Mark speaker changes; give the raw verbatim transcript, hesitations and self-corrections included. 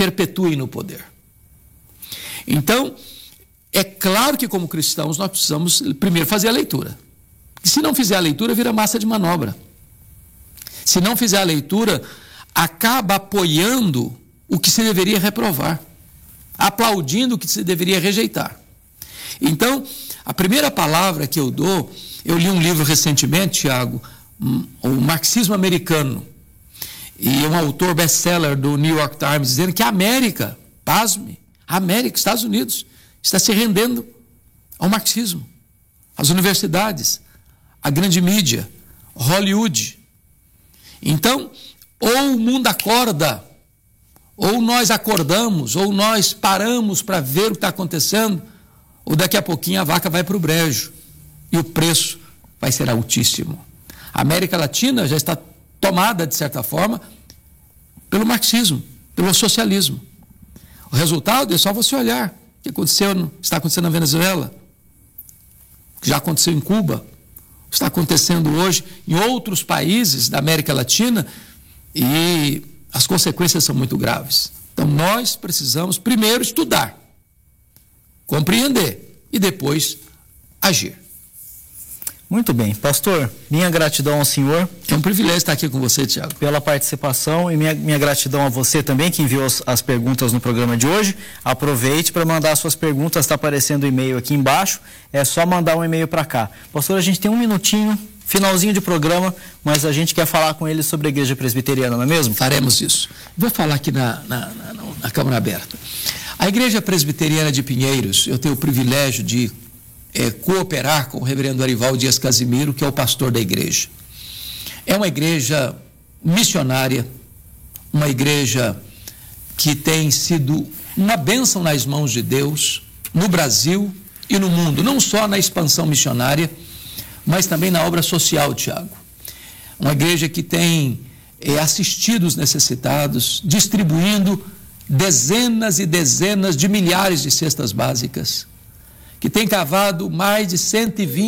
Speaker 1: perpetuem no poder. Então, é claro que como cristãos nós precisamos primeiro fazer a leitura. E se não fizer a leitura, vira massa de manobra. Se não fizer a leitura, acaba apoiando o que se deveria reprovar, aplaudindo o que se deveria rejeitar. Então, a primeira palavra que eu dou, eu li um livro recentemente, Tiago, o Marxismo Americano, e um autor best-seller do New York Times dizendo que a América, pasme, a América, Estados Unidos, está se rendendo ao marxismo, às universidades, à grande mídia, Hollywood. Então, ou o mundo acorda, ou nós acordamos, ou nós paramos para ver o que está acontecendo, ou daqui a pouquinho a vaca vai para o brejo e o preço vai ser altíssimo. A América Latina já está tomada, de certa forma, pelo marxismo, pelo socialismo. O resultado é só você olhar o que aconteceu, está acontecendo na Venezuela, o que já aconteceu em Cuba, o que está acontecendo hoje em outros países da América Latina, e as consequências são muito graves. Então nós precisamos primeiro estudar, compreender e depois agir.
Speaker 2: Muito bem. Pastor, minha gratidão ao senhor.
Speaker 1: É um privilégio estar aqui com você, Tiago.
Speaker 2: Pela participação, e minha, minha gratidão a você também, que enviou as, as perguntas no programa de hoje. Aproveite para mandar suas perguntas, está aparecendo o e-mail aqui embaixo, é só mandar um e-mail para cá. Pastor, a gente tem um minutinho, finalzinho de programa, mas a gente quer falar com ele sobre a Igreja Presbiteriana, não é mesmo?
Speaker 1: Faremos isso. Vou falar aqui na, na, na, na Câmara Aberta. A Igreja Presbiteriana de Pinheiros, eu tenho o privilégio de É, cooperar com o reverendo Arival Dias Casimiro, que é o pastor da igreja. É uma igreja missionária, uma igreja que tem sido uma bênção nas mãos de Deus, no Brasil e no mundo, não só na expansão missionária, mas também na obra social, Tiago. Uma igreja que tem é, assistido os necessitados, distribuindo dezenas e dezenas de milhares de cestas básicas, que tem cavado mais de cento e vinte